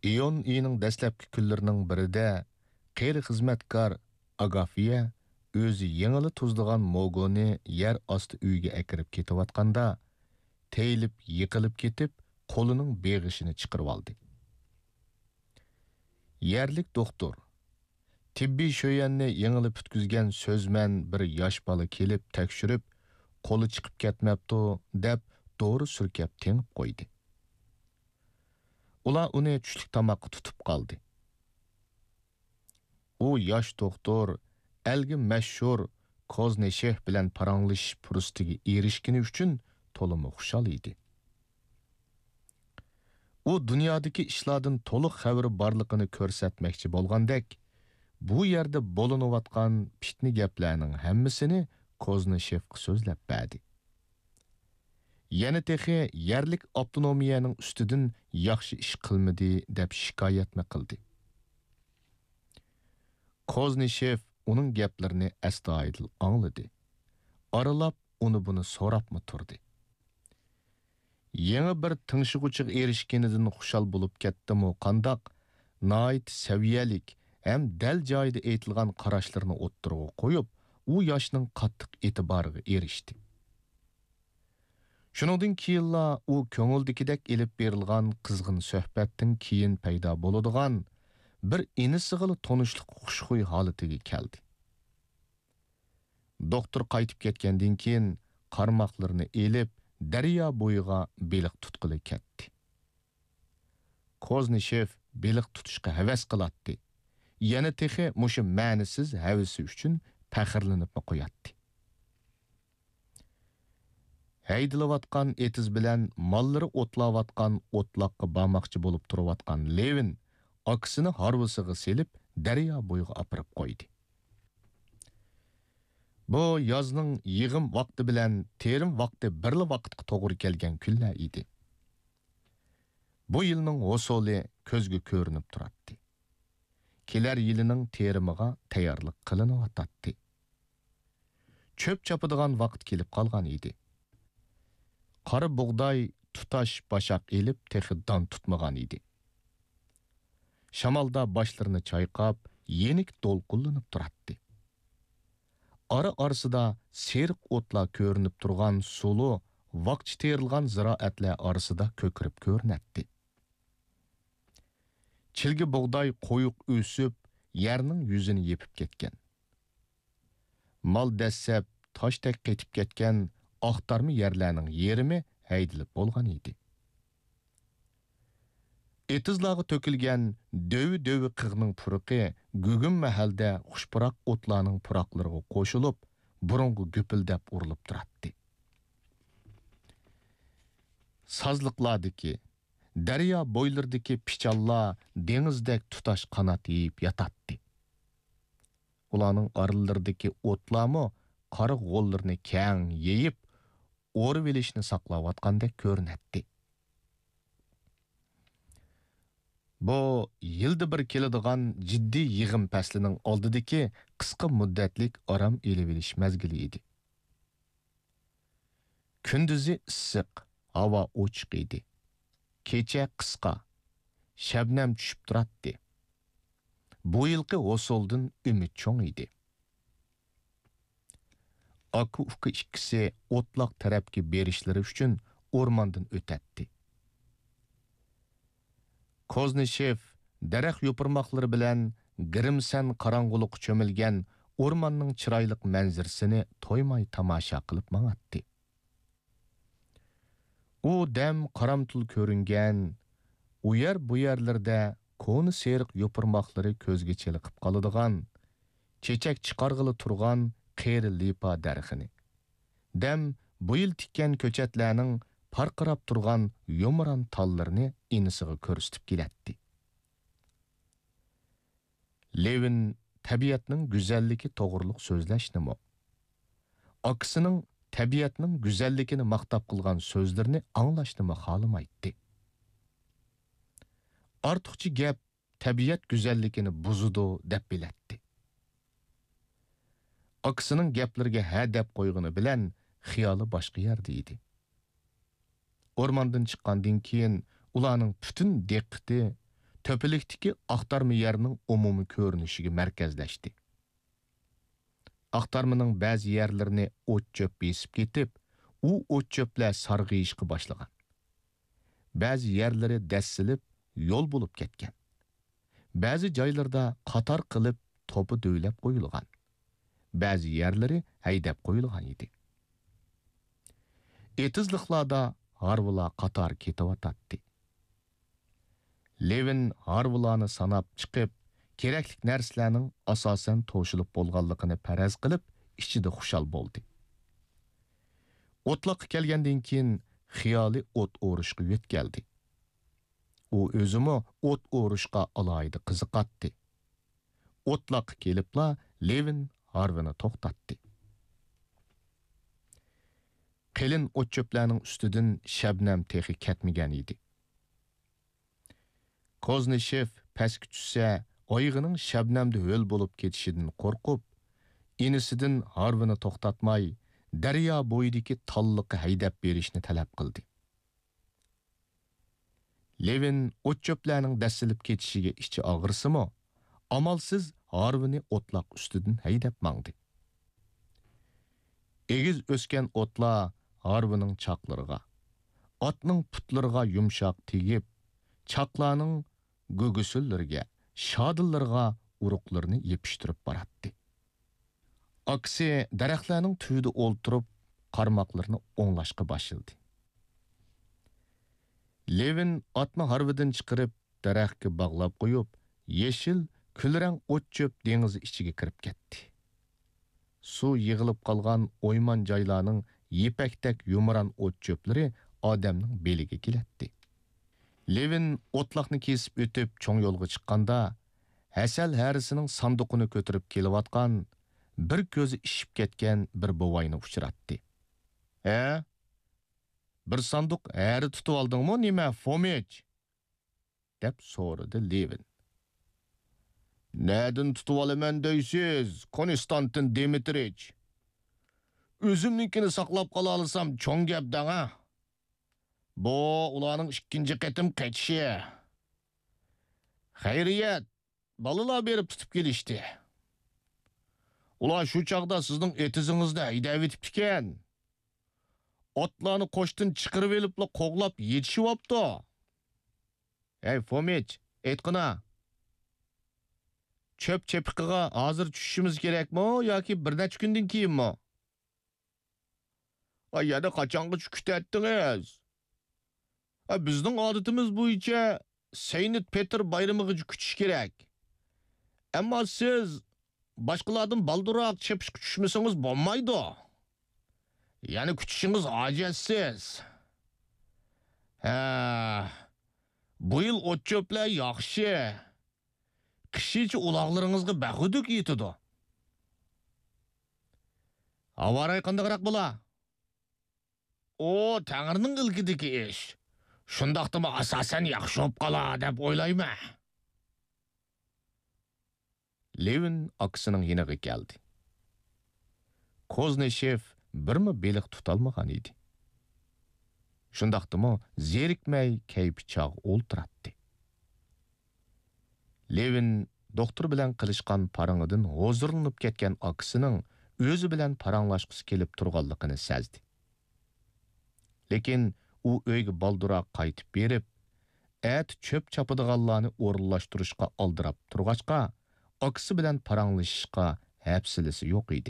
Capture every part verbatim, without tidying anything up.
iyun oyining dastlabki kunlarining birida qeyri xizmatkor Agafiya o'zi yengili tuzdigan Mogoni yer osti uyga akirib ketayotganda teyilib yiqilib ketib, qo'lining beg'ishini chiqarib oldi. Yerlik doktor tibbiy sho'yanni yengili putkizgan so'zman bir yosh bola kelib tekshirib, qo'li chiqib ketmabdi deb dori surkab tengib qo'ydi. Ular uni tushlik tomoqqa tutib qoldi. U yosh doktor elgi mashhur Kozneshev bilan paranglish fursatiga erishgani uchun to'liq xushal edi. U dunyodagi ishlardan to'liq xabari borligini ko'rsatmoqchi bo'lgandek, bu yerda bo'linayotgan fitna gaplarning hammasini Kozneshevga so'zlab berdi. Yana texi yerlik avtonomiyaning ustidan yaxshi ish qilmadi deb shikoyatma qildi. Kozneshev uning gaplarini astoydil angladi. Aralab uni buni so'rabmi turdi. Yangi bir tinchig'uchiga erishganidan xushal bo'lib ketdimi qandoq, noit saviyalik ham dal joyida aytilgan qarashlarni o'ttirg'a qo'yib, u yoshning qattiq e'tiboriga erishdi. Shuningdan keyinla u ko'ngildagidek elib berilgan qizg'in suhbatdan keyin paydo bo'ladigan bir inisig'ili tonishlik xushxuy holatiga keldi. Doktor qaytib ketgandan keyin qarmoqlarini elib daryo bo'yiga beliq tutqili ketdi. Kozneshev beliq tutishga havas qilatdi. Yana texi mushu ma'nisiz havasi uchun faxrlanib qo'yatdi. Haydilayotgan etiz bilan mollari o'tlayotgan o'tloqqa bormoqchi bo'lib turayotgan Levin aksini harvasiga selib daryo bo'yiga apirib qo'ydi. Bu yozning yig'im vaqti bilan terim vaqti birli vaqtga to'g'ri kelgan kunlar edi. Bu yilning hosoli ko'zga ko'rinib turardi. Kelar yilining terimiga tayyorlik qilinayotdi. Cho'p chopadigan vaqt kelib qolgan edi. Qari bug'doy tutash bashaq elib texiddan tutmagan edi. Shamolda boshlarini chayqab, yenik to'lqinlanib turardi. Ara arasida seriq o'tlar ko'rinib turgan sulu, vaqti terilgan ziroatlar arasida ko'kirib ko'rinatdi. Chilgi bug'doy qo'yuq o'sib, yerning yuzini yepib ketgan. Mal dassab, toshdek ketib ketgan oqtarmi yerlarning yerimi haydilib bo'lgan edi. Etizlarga to'kilgan dövi-dövi qig'ning puruqi gugum mahalda xushpuroq o'tlarning puroqlariga qo'shilib, burungi gupildab urilib turardi. Sazliqlardagi, daryo bo'ylaridagi pichallar dengizdek tutash qanot yeyib yatatdi. Ularning oralaridagi o'tlarmi qari g'ollarni keng yeyib, o'rib elishni saqlayotgandek ko'rinatdi. Bu yilda bir keladigan jiddiy yig'im faslining oldidagi qisqa muddatlik orom elib elish mazgili edi. Kunduzi issiq, havo ochiq edi. Kecha qisqa, shabnam tushib turardi. Bu yilqi hosoldan umid cho'ng edi. Akı uka ikkisi o'tloq tarafga berishlari uchun o'rmondan o'tatdi. Kozneshev daraxt yo'pirmoqlari bilan grimsan qorong'uliq cho'milgan o'rmonning chiroyli manzarasini to'ymay tomosha qilib mang'atdi. U dam qaramtul ko'ringan, u yer bu yerlarda ko'ni seriq yo'pirmoqlari ko'zga cheliqib qoladigan, chechak chiqarg'ili turgan qeyri lipa darxini. Dam bu yil tikkan ko'chatlarning parqirab turgan yo'miran tallarini inisiga ko'rsatib kelatdi. Levin tabiatning go'zalligi to'g'riliq so'zlashnimi? Aksining tabiatning go'zalligini maqtab qilgan so'zlarini anglashnimi xolamaydi. Ortiqcha gap tabiat go'zalligini buzudi deb bilatdi. Aksining gaplariga ha deb qo'yg'ini bilan xiyoli boshqa yerda edi. O'rmondan chiqqandan keyin ularning butun diqqati töpülükteki aktarma yerinin umumi görünüşüge merkezleşti. Aktarmanın bazı yerlerini ot çöp besip ketip, u ot çöpler sargıyışkı başlagan. Bazı yerleri dessilip, yol bulup ketken. Bazı joylarda qatar qilib topu döylep qo'yilgan. Bazı yerleri haydab qo'yilgan edi. Etizliqlarda harvula qatar ketavatatti. Levin harvulani sanab chiqib, keraklik narsalarning asosan to'shilib bo'lganligini paraz qilib, ichida xushal bo'ldi. O'tliq kelgandan keyin xiyoli o't o'rishga yetkeldi. U o'zimi o't o'rishga alaydi qiziqatdi. O'tliq kelibla Levin harvini to'xtatdi. Qelin o't cho'plarning ustidan shabnam texi ketmagan edi. Koznishev pastga tushsa, oyig'ining shabnamda ho'l bo'lib ketishidan qo'rqib, inisidan harvini to'xtatmay, daryo bo'yidagi talliqqa haydab berishni talab qildi. Levin o't cho'plarning dassilib ketishiga ichi og'irsimi, amalsiz harvini o'tloq ustidan haydab mangdi. Egiz o'sgan o'tlar harvining chaqlariga, otning putlariga yumshoq tegib, chaqlarning go'gusullariga, shodillarga uruqlarini yepishtirib boratdi. Aksi daraxtlarning tuyida o'ltirib, qarmoqlarini o'nglashga boshladi. Levin otni harvidan chiqarib, daraxtga bog'lab qo'yib, yeshil, kulrang o't cho'p dengizi ichiga kirib ketdi. Suv yig'ilib qolgan o'yman joylarning yepakdak yumran o't cho'plari odamning beliga kelatdi. Levin o'tloqni kesib o'tib cho'ng yo'lga chiqqanda, hasal harisining sanduqini ko'tarib kelayotgan, bir ko'zi ishib ketgan bir bovayni uchratdi. "E? Bir sanduq hari tutib oldingmi, nima, Fomich?" deb so'radi Levin. "Nereden tutib olaman deysiz, Konstantin Dmitrich? O'zimnikini saqlab qola olsam cho'ng gap danga. Bu ularning ikkinchi qatim qaytishi. Xayriyat, balalar berib tutib kelishdi. Ular shu chaqda sizning etizingizda haydab etibdikan. Otlarni qo'shtin chiqirib elibla qo'g'lab yetishibdi. Ey Fomich, aytqina. Çöp çepiqiga hozir tushishimiz kerakmi yoki bir necha kundan keyinmi? Ay, yana qachongacha kutyapdingiz? Ha, bizning odatimiz bo'yicha Saint Petr bayramiga kutish kerak. Ammo siz boshqalardan balduroq chepishga tushmasangiz bo'lmaydi. Ya'ni kutishingiz hojatisiz. Ha, bu yil o't cho'plar yaxshi. Qishichi uloqlaringizga baxuduk yetidi. Avaray qandaqroq bo'la? O, Tangrining ilkidagi ish. Shundaqdimi asosan yaxshi bo'lib qolar deb o'ylayman. Levin aksining yiniga keldi. Koznishev birmi beliq tutalmagan edi. Shundaqdimi zerikmay kaypichoq o'ltiratdi. Levin doktor bilan qilishgan parangidan hozirlanib ketgan aksining o'zi bilan paranglashqisi kelib turganligini sezdi. Lekin u uyga balduroq qaytib berib, at cho'p chapadiganlarni o'rinlashtirishga aldirab turg'achqa, aksi bilan paranglashishga hafsilasi yo'q edi.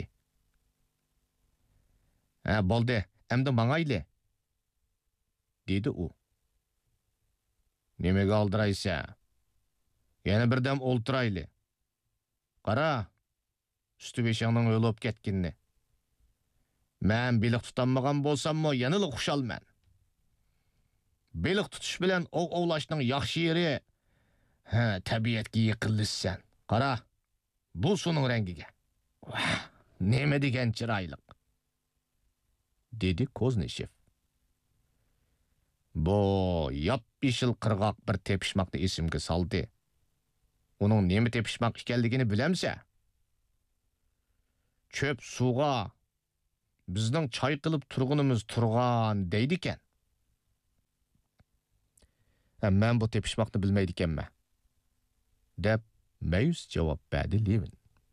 "Ha, bo'ldi, endi mangayli", dedi u. "Nimaga aldiraysan? Yana birdam o'ltirayli. Qara, usti beshingning o'lib ketganini. Men beliq tutanmagan bo'lsam-mo, yanada xushalman. Beliq tutish bilan ov ovlashning yaxshi yeri, ha, tabiatga yaqinlashsan. Qara, bu suvning rangiga. Vah, nima degan chiroyli", dedi Koznishev. Bu yop-yeshil qirg'oq bir tepishmoqni esimga soldi. Uning nima tepishmoq ekanligini bilamsa? Cho'p suvga bizning choy qilib turgunimiz turgan deydi ekan. Men bu tepishmoqni bilmaydi ekanman. deb ma'yus javob berdi Levin.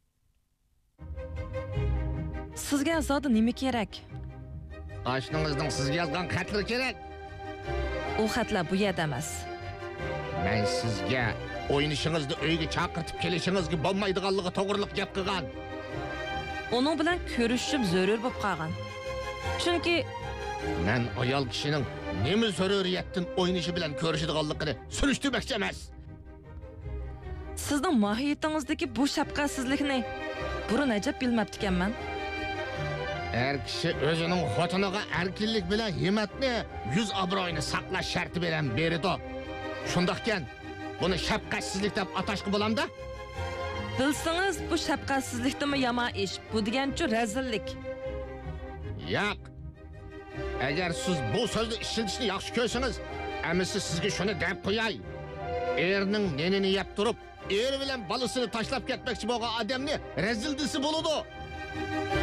Sizga zodi nima kerak? Oshningizning sizga yozgan xatlari kerak. U xatlar bu yerda emas. Men sizga o'ynishingizni uyga chaqirtib kelishingizga bo'lmaydiganligi to'g'riliq gap qilgan. Uning bilan ko'rishishim zarur bo'lib qolgan. Chunki men ayol kishining nima zaruriyatdan o'ynishi bilan ko'rishadiganligini surishtirmoqchi emas. sizning mohiyatingizdagi bu shafqatsizlikni burun ajab bilmabdi ekanman. Er kishi o'zining xotiniga erkinlik bilan himmatni, yuz obro'yini saqlash sharti bilan berdi. Shundaqkan, buni shafqatsizlik deb atashga bo'lamda? Bilsangiz bu shafqatsizlikdimi yomon ish, bu degancha razillik. Yo'q. Agar siz bu so'zni ishlatishni yaxshi ko'rsangiz, amisi sizga shuni deb qo'yay. Erning nenini yeb turib, er bilan bolasini tashlab ketmoqchi bo'lgan odamni razil desi bo'ladi.